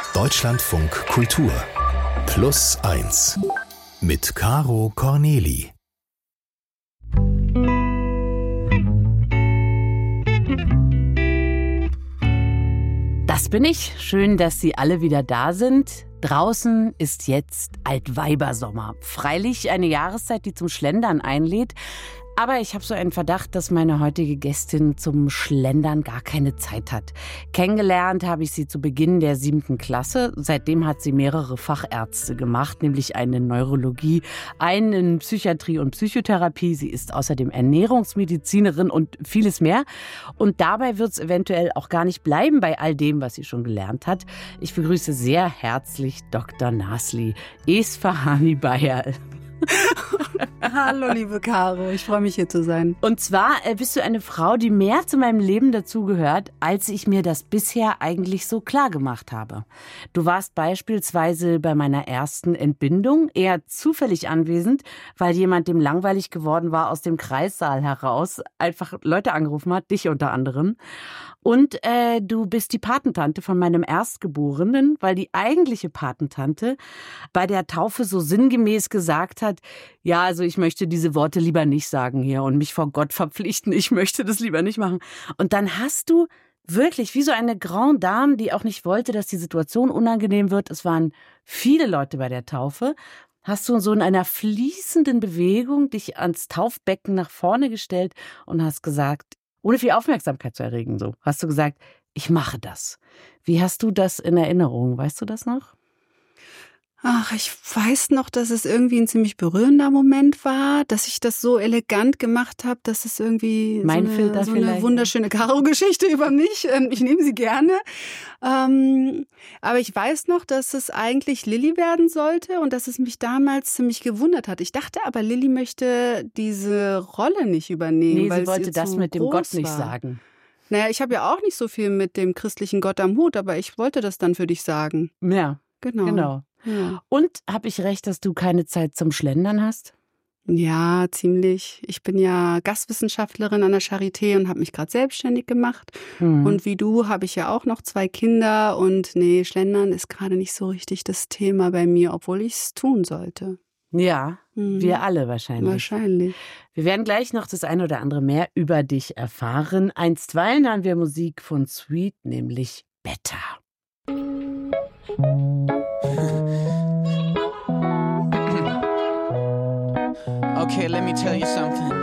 Deutschlandfunk Kultur Plus 1 mit Caro Corneli. Das bin ich. Schön, dass Sie alle wieder da sind. Draußen ist jetzt Altweibersommer. Freilich eine Jahreszeit, die zum Schlendern einlädt. Aber ich habe so einen Verdacht, dass meine heutige Gästin zum Schlendern gar keine Zeit hat. Kennengelernt habe ich sie zu Beginn der 7. Klasse. Seitdem hat sie mehrere Fachärzte gemacht, nämlich eine in Neurologie, einen in Psychiatrie und Psychotherapie. Sie ist außerdem Ernährungsmedizinerin und vieles mehr. Und dabei wird es eventuell auch gar nicht bleiben bei all dem, was sie schon gelernt hat. Ich begrüße sehr herzlich Dr. Nazli Esfahani Bayerl. Hallo, liebe Caro, ich freue mich, hier zu sein. Und zwar bist du eine Frau, die mehr zu meinem Leben dazugehört, als ich mir das bisher eigentlich so klar gemacht habe. Du warst beispielsweise bei meiner ersten Entbindung eher zufällig anwesend, weil jemand, dem langweilig geworden war, aus dem Kreissaal heraus einfach Leute angerufen hat, dich unter anderem. Und du bist die Patentante von meinem Erstgeborenen, weil die eigentliche Patentante bei der Taufe so sinngemäß gesagt hat, ja, also ich möchte diese Worte lieber nicht sagen hier und mich vor Gott verpflichten, ich möchte das lieber nicht machen. Und dann hast du wirklich wie so eine Grande Dame, die auch nicht wollte, dass die Situation unangenehm wird. Es waren viele Leute bei der Taufe. Hast du so in einer fließenden Bewegung dich ans Taufbecken nach vorne gestellt und hast gesagt, ohne viel Aufmerksamkeit zu erregen, so, hast du gesagt, ich mache das. Wie hast du das in Erinnerung? Weißt du das noch? Ach, ich weiß noch, dass es irgendwie ein ziemlich berührender Moment war, dass ich das so elegant gemacht habe, dass es irgendwie Mein so Filter eine vielleicht, wunderschöne Caro-Geschichte über mich. Ich nehme sie gerne. Aber ich weiß noch, dass es eigentlich Lilly werden sollte und dass es mich damals ziemlich gewundert hat. Ich dachte aber, Lilly möchte diese Rolle nicht übernehmen. Nee, weil sie wollte das mit dem Gott nicht sagen. Naja, ich habe ja auch nicht so viel mit dem christlichen Gott am Hut, aber ich wollte das dann für dich sagen. Ja, Genau. Ja. Und habe ich recht, dass du keine Zeit zum Schlendern hast? Ja, ziemlich. Ich bin ja Gastwissenschaftlerin an der Charité und habe mich gerade selbstständig gemacht. Und wie du habe ich ja auch noch 2 Kinder. Und nee, Schlendern ist gerade nicht so richtig das Thema bei mir, obwohl ich es tun sollte. Ja, wir alle wahrscheinlich. Wahrscheinlich. Wir werden gleich noch das eine oder andere mehr über dich erfahren. Einstweilen hören wir Musik von Sweet, nämlich Better. Okay, let me tell you something.